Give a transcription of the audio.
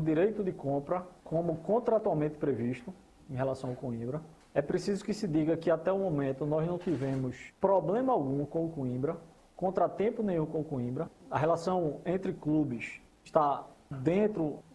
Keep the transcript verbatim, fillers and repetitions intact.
direito de compra como contratualmente previsto em relação ao Coimbra. É preciso que se diga que até o momento nós não tivemos problema algum com o Coimbra, contratempo nenhum com o Coimbra. A relação entre clubes está dentro